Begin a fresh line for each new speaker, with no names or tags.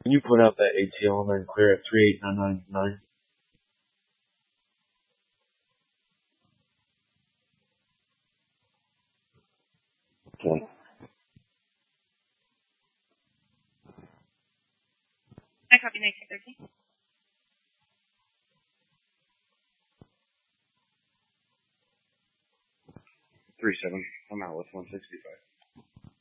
Can you put out that ATL and then clear at 38999? Okay.
I copy 1913.
37. I'm out with 165.